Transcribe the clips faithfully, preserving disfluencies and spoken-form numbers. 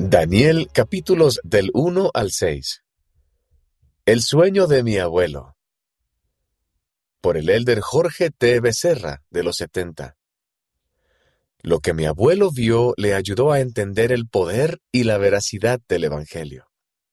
Daniel capítulos del uno al seis. El sueño de mi abuelo. Por el elder Jorge T. Becerra, de los setenta. Lo que mi abuelo vio le ayudó a entender el poder y la veracidad del Evangelio.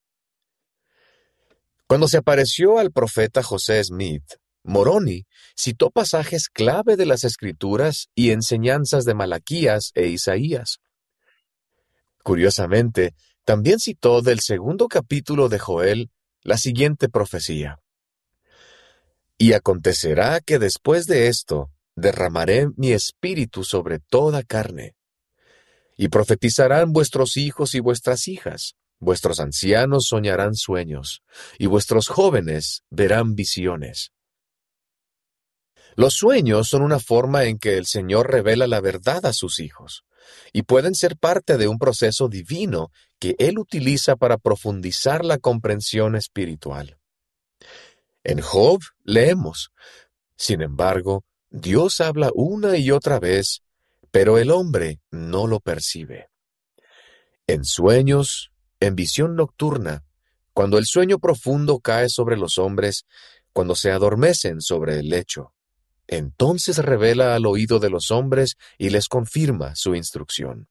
Cuando se apareció al profeta José Smith, Moroni citó pasajes clave de las Escrituras y enseñanzas de Malaquías e Isaías. Curiosamente, también citó del segundo capítulo de Joel la siguiente profecía. Y acontecerá que después de esto derramaré mi espíritu sobre toda carne. Y profetizarán vuestros hijos y vuestras hijas, vuestros ancianos soñarán sueños, y vuestros jóvenes verán visiones. Los sueños son una forma en que el Señor revela la verdad a sus hijos, y pueden ser parte de un proceso divino que Él utiliza para profundizar la comprensión espiritual. En Job leemos, sin embargo, Dios habla una y otra vez, pero el hombre no lo percibe. En sueños, en visión nocturna, cuando el sueño profundo cae sobre los hombres, cuando se adormecen sobre el lecho, entonces revela al oído de los hombres y les confirma su instrucción.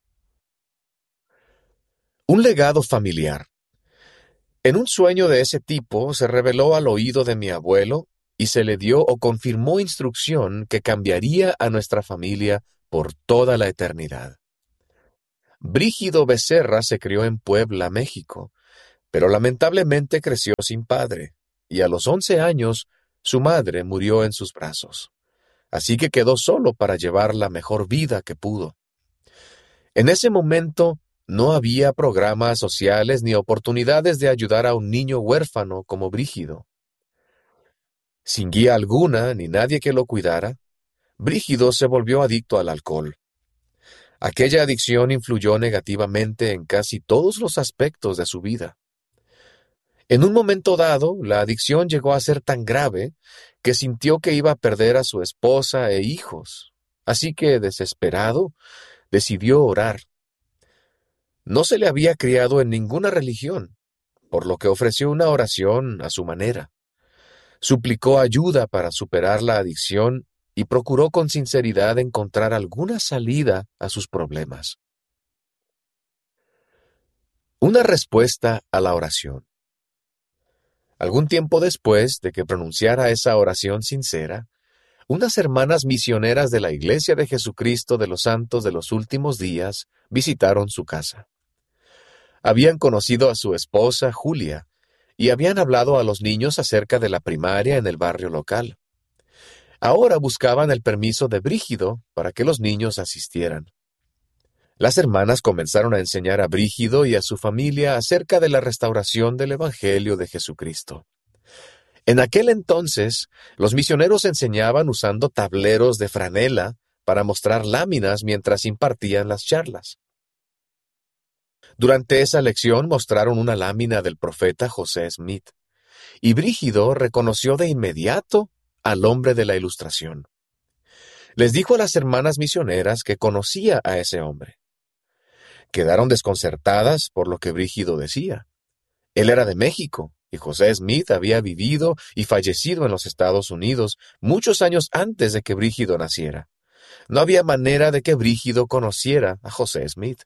Un legado familiar. En un sueño de ese tipo se reveló al oído de mi abuelo y se le dio o confirmó instrucción que cambiaría a nuestra familia por toda la eternidad. Brígido Becerra se crió en Puebla, México, pero lamentablemente creció sin padre, y a los once años su madre murió en sus brazos, así que quedó solo para llevar la mejor vida que pudo. En ese momento no había programas sociales ni oportunidades de ayudar a un niño huérfano como Brígido. Sin guía alguna ni nadie que lo cuidara, Brígido se volvió adicto al alcohol. Aquella adicción influyó negativamente en casi todos los aspectos de su vida. En un momento dado, la adicción llegó a ser tan grave que sintió que iba a perder a su esposa e hijos, así que, desesperado, decidió orar. No se le había criado en ninguna religión, por lo que ofreció una oración a su manera. Suplicó ayuda para superar la adicción y procuró con sinceridad encontrar alguna salida a sus problemas. Una respuesta a la oración. Algún tiempo después de que pronunciara esa oración sincera, unas hermanas misioneras de la Iglesia de Jesucristo de los Santos de los Últimos Días visitaron su casa. Habían conocido a su esposa, Julia, y habían hablado a los niños acerca de la primaria en el barrio local. Ahora buscaban el permiso de Brígido para que los niños asistieran. Las hermanas comenzaron a enseñar a Brígido y a su familia acerca de la restauración del Evangelio de Jesucristo. En aquel entonces, los misioneros enseñaban usando tableros de franela para mostrar láminas mientras impartían las charlas. Durante esa lección mostraron una lámina del profeta José Smith, y Brígido reconoció de inmediato al hombre de la ilustración. Les dijo a las hermanas misioneras que conocía a ese hombre. Quedaron desconcertadas por lo que Brígido decía. Él era de México, y José Smith había vivido y fallecido en los Estados Unidos muchos años antes de que Brígido naciera. No había manera de que Brígido conociera a José Smith.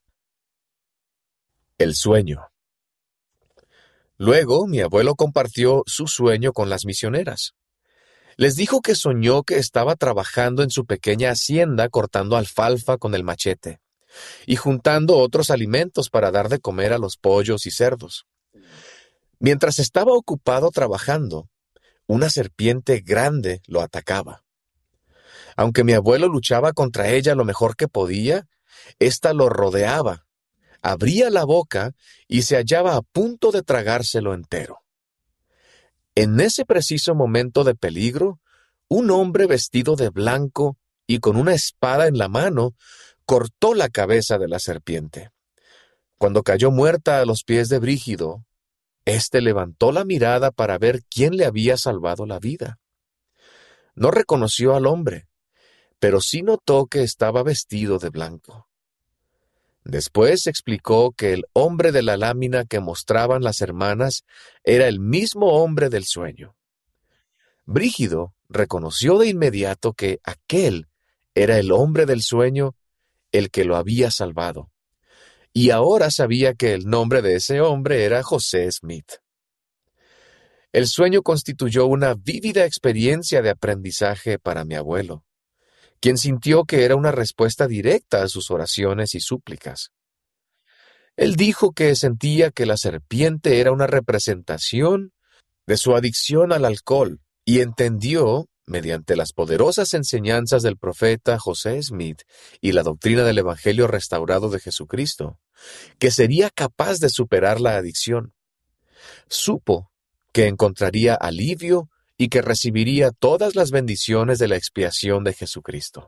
El sueño. Luego, mi abuelo compartió su sueño con las misioneras. Les dijo que soñó que estaba trabajando en su pequeña hacienda cortando alfalfa con el machete y juntando otros alimentos para dar de comer a los pollos y cerdos. Mientras estaba ocupado trabajando, una serpiente grande lo atacaba. Aunque mi abuelo luchaba contra ella lo mejor que podía, ésta lo rodeaba, abría la boca y se hallaba a punto de tragárselo entero. En ese preciso momento de peligro, un hombre vestido de blanco y con una espada en la mano cortó la cabeza de la serpiente. Cuando cayó muerta a los pies de Brígido, éste levantó la mirada para ver quién le había salvado la vida. No reconoció al hombre, pero sí notó que estaba vestido de blanco. Después explicó que el hombre de la lámina que mostraban las hermanas era el mismo hombre del sueño. Brígido reconoció de inmediato que aquel era el hombre del sueño el que lo había salvado, y ahora sabía que el nombre de ese hombre era José Smith. El sueño constituyó una vívida experiencia de aprendizaje para mi abuelo, quien sintió que era una respuesta directa a sus oraciones y súplicas. Él dijo que sentía que la serpiente era una representación de su adicción al alcohol y entendió, mediante las poderosas enseñanzas del profeta José Smith y la doctrina del Evangelio restaurado de Jesucristo, que sería capaz de superar la adicción. Supo que encontraría alivio y que recibiría todas las bendiciones de la expiación de Jesucristo.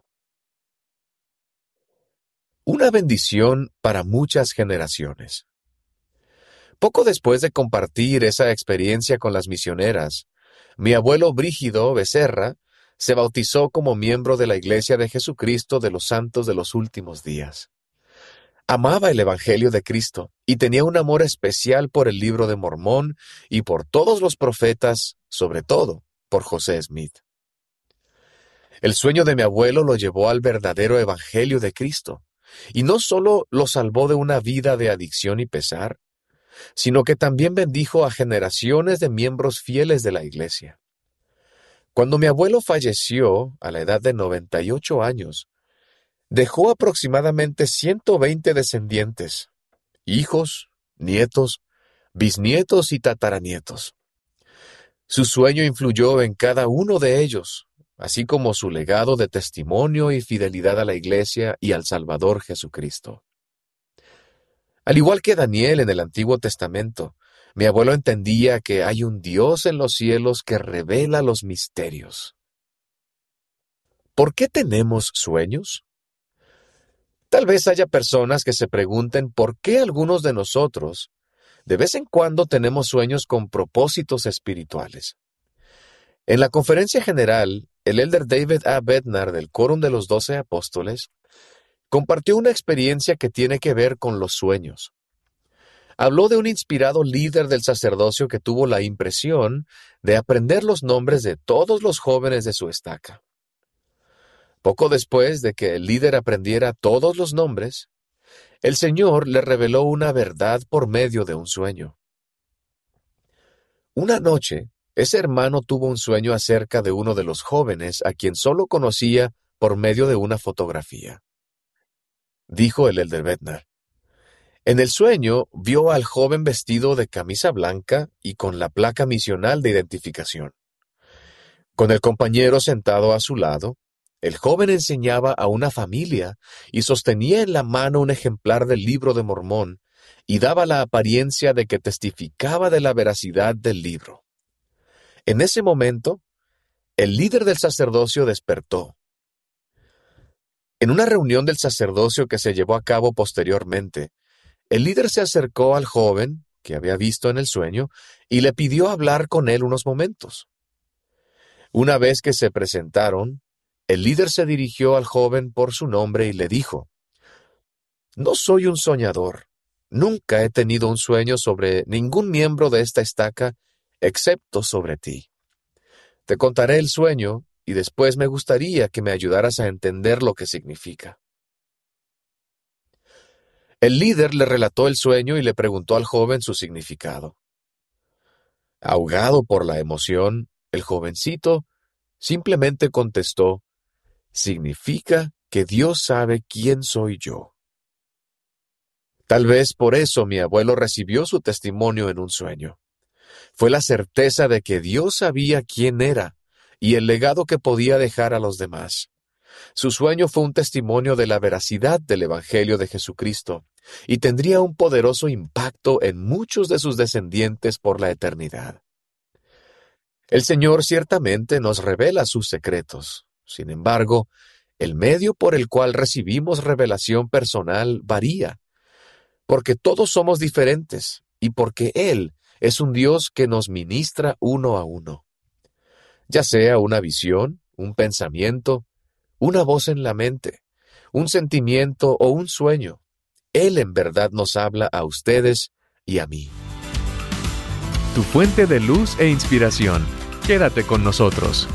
Una bendición para muchas generaciones. Poco después de compartir esa experiencia con las misioneras, mi abuelo Brígido Becerra se bautizó como miembro de la Iglesia de Jesucristo de los Santos de los Últimos Días. Amaba el Evangelio de Cristo y tenía un amor especial por el Libro de Mormón y por todos los profetas, sobre todo por José Smith. El sueño de mi abuelo lo llevó al verdadero Evangelio de Cristo, y no solo lo salvó de una vida de adicción y pesar, sino que también bendijo a generaciones de miembros fieles de la Iglesia. Cuando mi abuelo falleció a la edad de noventa y ocho años, dejó aproximadamente ciento veinte descendientes, hijos, nietos, bisnietos y tataranietos. Su sueño influyó en cada uno de ellos, así como su legado de testimonio y fidelidad a la Iglesia y al Salvador Jesucristo. Al igual que Daniel en el Antiguo Testamento, mi abuelo entendía que hay un Dios en los cielos que revela los misterios. ¿Por qué tenemos sueños? Tal vez haya personas que se pregunten por qué algunos de nosotros, de vez en cuando, tenemos sueños con propósitos espirituales. En la conferencia general, el elder David A. Bednar del Quórum de los Doce Apóstoles compartió una experiencia que tiene que ver con los sueños. Habló de un inspirado líder del sacerdocio que tuvo la impresión de aprender los nombres de todos los jóvenes de su estaca. Poco después de que el líder aprendiera todos los nombres, el Señor le reveló una verdad por medio de un sueño. Una noche, ese hermano tuvo un sueño acerca de uno de los jóvenes a quien solo conocía por medio de una fotografía. Dijo el elder Bednar. En el sueño vio al joven vestido de camisa blanca y con la placa misional de identificación. Con el compañero sentado a su lado, el joven enseñaba a una familia y sostenía en la mano un ejemplar del Libro de Mormón y daba la apariencia de que testificaba de la veracidad del libro. En ese momento, el líder del sacerdocio despertó. En una reunión del sacerdocio que se llevó a cabo posteriormente, el líder se acercó al joven, que había visto en el sueño, y le pidió hablar con él unos momentos. Una vez que se presentaron, el líder se dirigió al joven por su nombre y le dijo: «No soy un soñador. Nunca he tenido un sueño sobre ningún miembro de esta estaca, excepto sobre ti. Te contaré el sueño y después me gustaría que me ayudaras a entender lo que significa». El líder le relató el sueño y le preguntó al joven su significado. Ahogado por la emoción, el jovencito simplemente contestó: «Significa que Dios sabe quién soy yo». Tal vez por eso mi abuelo recibió su testimonio en un sueño. Fue la certeza de que Dios sabía quién era y el legado que podía dejar a los demás. Su sueño fue un testimonio de la veracidad del Evangelio de Jesucristo y tendría un poderoso impacto en muchos de sus descendientes por la eternidad. El Señor ciertamente nos revela sus secretos. Sin embargo, el medio por el cual recibimos revelación personal varía, porque todos somos diferentes y porque Él es un Dios que nos ministra uno a uno. Ya sea una visión, un pensamiento, una voz en la mente, un sentimiento o un sueño, Él en verdad nos habla a ustedes y a mí. Tu fuente de luz e inspiración. Quédate con nosotros.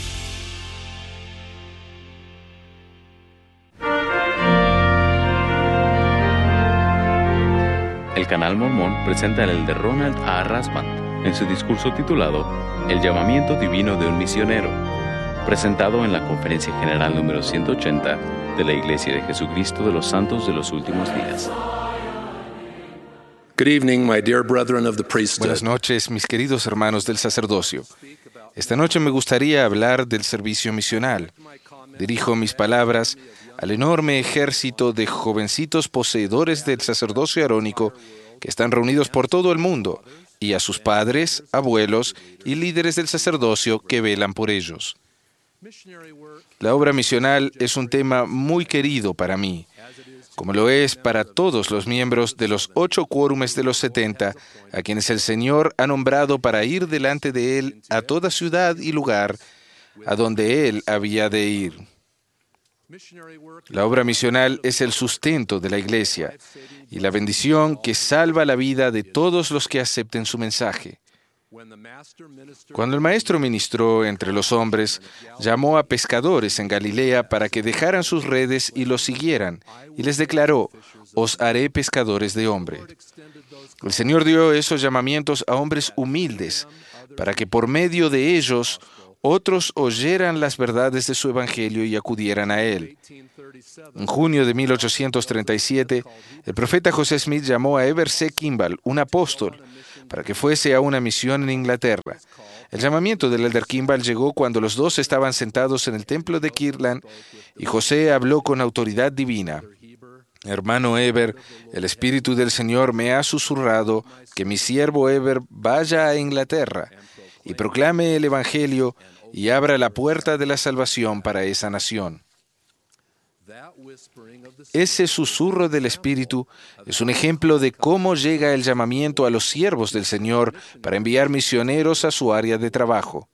El Canal Mormón presenta al elder Ronald A. Rasband en su discurso titulado El llamamiento divino de un misionero, presentado en la Conferencia General número ciento ochenta de la Iglesia de Jesucristo de los Santos de los Últimos Días. Good evening, my dear brethren of the priesthood. Buenas noches, mis queridos hermanos del sacerdocio. Esta noche me gustaría hablar del servicio misional. Dirijo mis palabras al enorme ejército de jovencitos poseedores del sacerdocio arónico que están reunidos por todo el mundo, y a sus padres, abuelos y líderes del sacerdocio que velan por ellos. La obra misional es un tema muy querido para mí, como lo es para todos los miembros de los ocho quórumes de los setenta, a quienes el Señor ha nombrado para ir delante de Él a toda ciudad y lugar a donde Él había de ir. La obra misional es el sustento de la Iglesia y la bendición que salva la vida de todos los que acepten su mensaje. Cuando el Maestro ministró entre los hombres, llamó a pescadores en Galilea para que dejaran sus redes y los siguieran, y les declaró: «Os haré pescadores de hombres». El Señor dio esos llamamientos a hombres humildes, para que por medio de ellos otros oyeran las verdades de su Evangelio y acudieran a él. En junio de mil ochocientos treinta y siete, el profeta José Smith llamó a Heber C. Kimball, un apóstol, para que fuese a una misión en Inglaterra. El llamamiento del elder Kimball llegó cuando los dos estaban sentados en el templo de Kirtland y José habló con autoridad divina. «Hermano Heber, el Espíritu del Señor me ha susurrado que mi siervo Heber vaya a Inglaterra y proclame el Evangelio y abra la puerta de la salvación para esa nación». Ese susurro del Espíritu es un ejemplo de cómo llega el llamamiento a los siervos del Señor para enviar misioneros a su área de trabajo.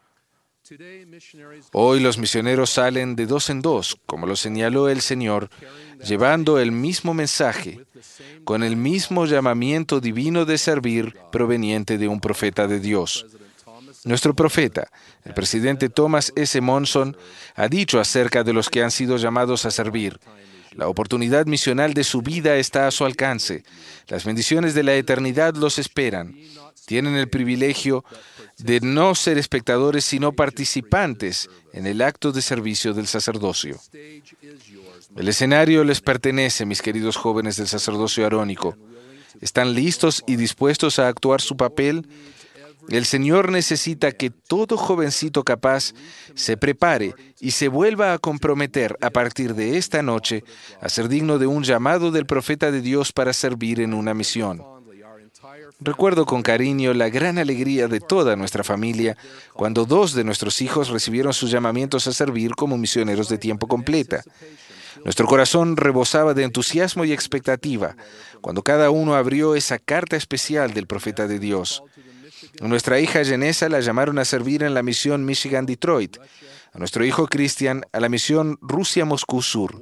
Hoy los misioneros salen de dos en dos, como lo señaló el Señor, llevando el mismo mensaje, con el mismo llamamiento divino de servir proveniente de un profeta de Dios. Nuestro profeta, el presidente Thomas S. Monson, ha dicho acerca de los que han sido llamados a servir: la oportunidad misional de su vida está a su alcance. Las bendiciones de la eternidad los esperan. Tienen el privilegio de no ser espectadores, sino participantes en el acto de servicio del sacerdocio. El escenario les pertenece, mis queridos jóvenes del sacerdocio arónico. ¿Están listos y dispuestos a actuar su papel? El Señor necesita que todo jovencito capaz se prepare y se vuelva a comprometer a partir de esta noche a ser digno de un llamado del profeta de Dios para servir en una misión. Recuerdo con cariño la gran alegría de toda nuestra familia cuando dos de nuestros hijos recibieron sus llamamientos a servir como misioneros de tiempo completa. Nuestro corazón rebosaba de entusiasmo y expectativa cuando cada uno abrió esa carta especial del profeta de Dios. A nuestra hija Jenessa la llamaron a servir en la misión Michigan-Detroit. A nuestro hijo Christian a la misión Rusia-Moscú Sur.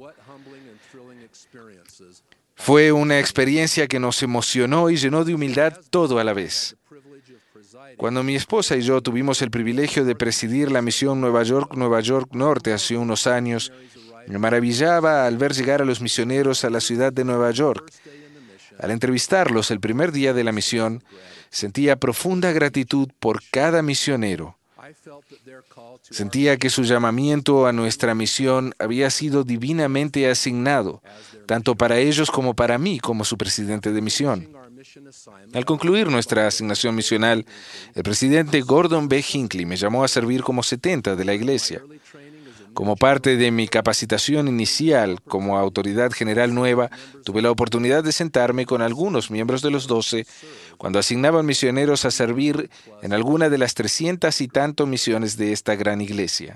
Fue una experiencia que nos emocionó y llenó de humildad todo a la vez. Cuando mi esposa y yo tuvimos el privilegio de presidir la misión Nueva York-Nueva York Norte hace unos años, me maravillaba al ver llegar a los misioneros a la ciudad de Nueva York. Al entrevistarlos el primer día de la misión, sentía profunda gratitud por cada misionero. Sentía que su llamamiento a nuestra misión había sido divinamente asignado, tanto para ellos como para mí como su presidente de misión. Al concluir nuestra asignación misional, el presidente Gordon B. Hinckley me llamó a servir como setenta de la iglesia. Como parte de mi capacitación inicial como autoridad general nueva, tuve la oportunidad de sentarme con algunos miembros de los doce cuando asignaban misioneros a servir en alguna de las trescientas y tanto misiones de esta gran iglesia.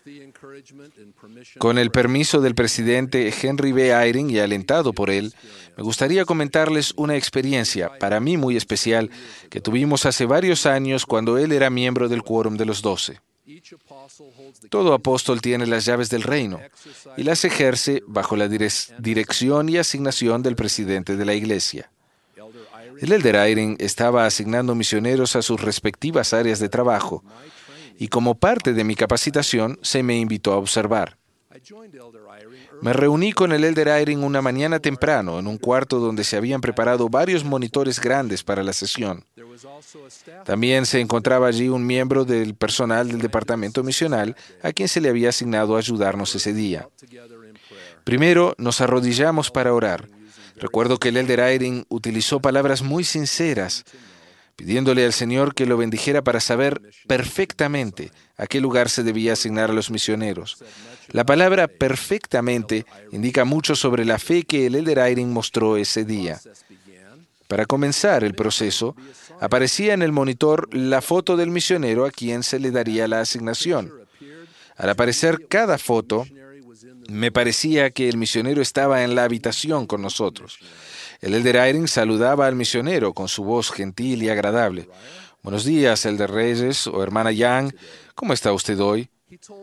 Con el permiso del presidente Henry B. Eyring y alentado por él, me gustaría comentarles una experiencia, para mí muy especial, que tuvimos hace varios años cuando él era miembro del Quórum de los Doce. Todo apóstol tiene las llaves del reino y las ejerce bajo la direc- dirección y asignación del presidente de la iglesia. El elder Eyring estaba asignando misioneros a sus respectivas áreas de trabajo y como parte de mi capacitación se me invitó a observar. Me reuní con el elder Eyring una mañana temprano en un cuarto donde se habían preparado varios monitores grandes para la sesión. También se encontraba allí un miembro del personal del departamento misional a quien se le había asignado ayudarnos ese día. Primero nos arrodillamos para orar. Recuerdo que el elder Eyring utilizó palabras muy sinceras, pidiéndole al Señor que lo bendijera para saber perfectamente a qué lugar se debía asignar a los misioneros. La palabra perfectamente indica mucho sobre la fe que el elder Eyring mostró ese día. Para comenzar el proceso, aparecía en el monitor la foto del misionero a quien se le daría la asignación. Al aparecer cada foto, me parecía que el misionero estaba en la habitación con nosotros. El elder Eyring saludaba al misionero con su voz gentil y agradable. Buenos días, elder Reyes o hermana Young. ¿Cómo está usted hoy?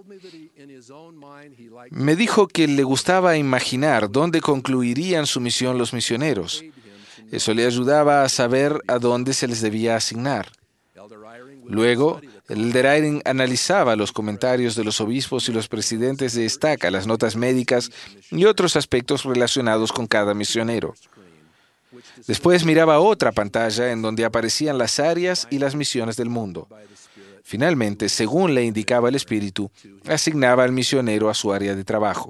Me dijo que le gustaba imaginar dónde concluirían su misión los misioneros. Eso le ayudaba a saber a dónde se les debía asignar. Luego, el elder Eyring analizaba los comentarios de los obispos y los presidentes de estaca, las notas médicas y otros aspectos relacionados con cada misionero. Después miraba otra pantalla en donde aparecían las áreas y las misiones del mundo. Finalmente, según le indicaba el Espíritu, asignaba al misionero a su área de trabajo.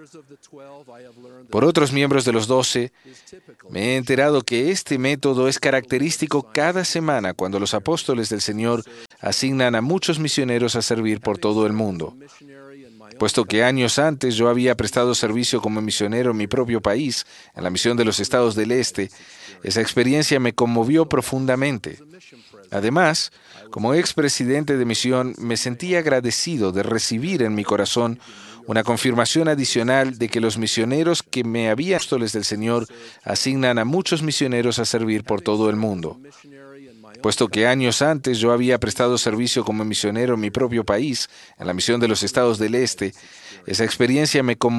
Por otros miembros de los doce, me he enterado que este método es característico cada semana cuando los apóstoles del Señor asignan a muchos misioneros a servir por todo el mundo. Puesto que años antes yo había prestado servicio como misionero en mi propio país, en la misión de los Estados del Este, esa experiencia me conmovió profundamente. Además, como expresidente de misión, me sentí agradecido de recibir en mi corazón una confirmación adicional de que los misioneros que me habían apóstoles del Señor asignan a muchos misioneros a servir por todo el mundo. Puesto que años antes yo había prestado servicio como misionero en mi propio país, en la misión de los Estados del Este, esa experiencia me conmovió